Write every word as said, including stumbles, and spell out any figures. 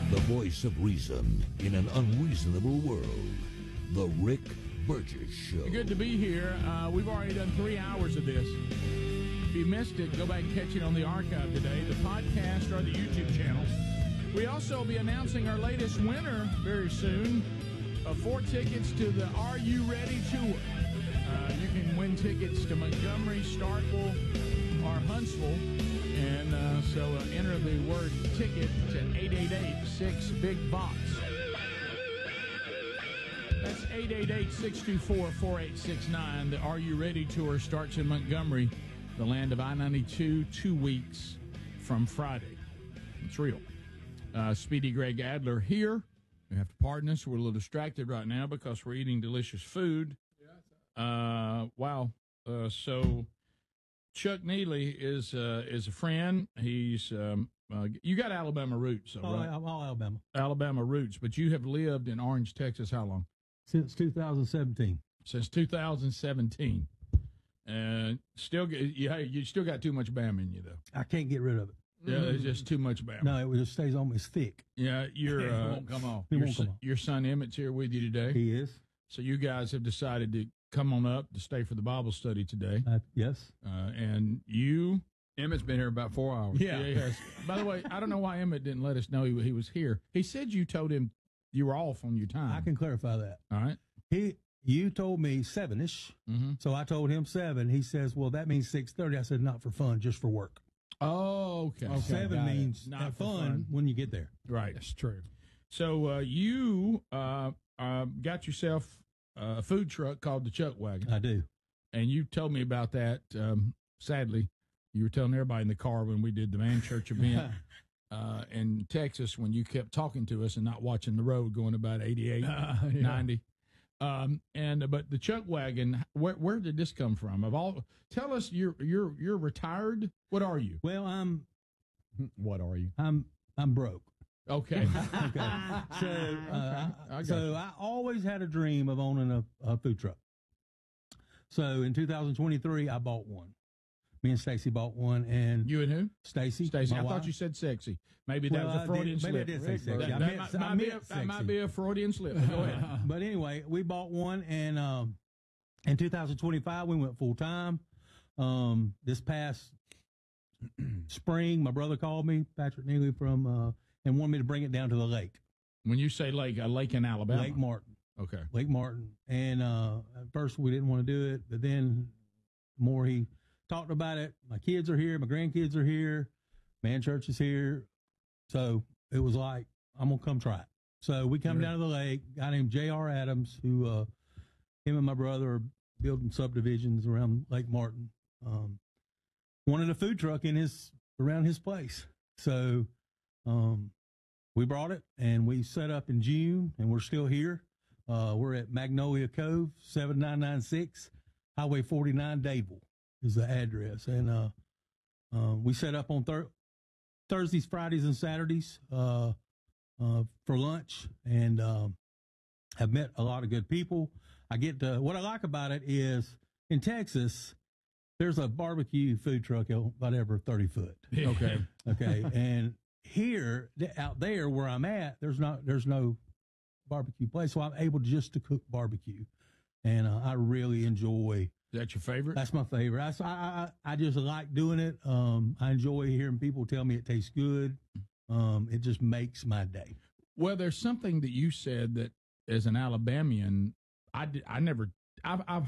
The voice of reason in an unreasonable world. The Rick Burgess Show. Good to be here. Uh, we've already done three hours of this. If you missed it, go back and catch it on the archive today, the podcast or the YouTube channel. We also will be announcing our latest winner very soon of four tickets to the Are You Ready tour. Uh, you can win tickets to Montgomery, Starkville, or Huntsville. And uh, so uh, enter the word ticket to eight eight eight, six, big box. That's eight eight eight, six two four, four eight six nine. The Are You Ready tour starts in Montgomery, the land of I ninety-two, two weeks from Friday. It's real. Uh, Speedy Greg Adler here. You have to pardon us. We're a little distracted right now because we're eating delicious food. Uh, wow. Uh, so Chuck Neely is uh, is a friend. He's um, uh, you got Alabama roots, so, oh, right? I'm all Alabama. Alabama roots, but you have lived in Orange, Texas, how long? Since two thousand seventeen. Since two thousand seventeen. And still, you, you still got too much Bama in you, though. I can't get rid of it. Yeah, there's just too much Bama. No, it just stays on. It's thick. Yeah, your It uh, won't come off. It Your, won't son, come off. your son Emmett's here with you today. He is. So you guys have decided to come on up to stay for the Bible study today. Uh, yes. Uh, and you, Emmett's been here about four hours. yeah, yes. By the way, I don't know why Emmett didn't let us know he, he was here. He said you told him you were off on your time. I can clarify that. All right. He, you told me seven-ish, Mm-hmm. so I told him seven. He says, well, that means six thirty. I said, not for fun, just for work. Oh, okay. Okay. Seven got it. means Not have for fun, fun. when you get there. Right. That's true. So uh, you uh, uh, got yourself a food truck called the Chuck Wagon, I do. and you told me about that. Um, sadly, you were telling everybody in the car when we did the Man Church event uh, in Texas when you kept talking to us and not watching the road going about eighty-eight, Uh, yeah. ninety. Um, and but the Chuck Wagon, where where did this come from? Of all, tell us, you're you're you're retired. What are you? Well, I'm What are you? I'm I'm broke. Okay. Okay. So, uh, I got so you. I always had a dream of owning a, a food truck. So in two thousand twenty-three, I bought one. Me and Stacy bought one, and You and who? Stacy. Stacy. my I wife. thought you said sexy. Maybe that Well, was a I did- Freudian maybe I slip. did say Rick, sexy. That, I that meant- might, I might be a, meant that might sexy. be a Freudian slip. Go ahead. But anyway, we bought one, and um, in two thousand twenty-five, we went full time. Um, this past spring, my brother called me, Patrick Neely, from uh, and wanted me to bring it down to the lake, When you say lake, a lake in Alabama. Lake Martin, Okay. Lake Martin. And uh, at first, we didn't want to do it, but then the more he talked about it, my kids are here, my grandkids are here, Man Church is here, so it was like, I'm gonna come try it. So we come Sure. down to the lake. Guy named J R Adams, who uh, him and my brother are building subdivisions around Lake Martin. Um, wanted a food truck in his around his place, so um, we brought it and we set up in June, and we're still here. Uh, we're at Magnolia Cove, seven nine nine six, Highway forty-nine, Dadeville is the address, and uh, uh, we set up on thir- Thursdays, Fridays, and Saturdays. Uh, Uh, for lunch, and um, have met a lot of good people. I get to, what I like about it is in Texas, there's a barbecue food truck about every thirty foot. Okay. Okay. And here, th- out there where I'm at, there's not, there's no barbecue place. So I'm able to just to cook barbecue. And uh, I really enjoy, Is that your favorite? that's my favorite. I, I, I I just like doing it. Um, I enjoy hearing people tell me it tastes good. Um, it just makes my day. Well, there's something that you said that as an Alabamian, I, did, I never, I've, I've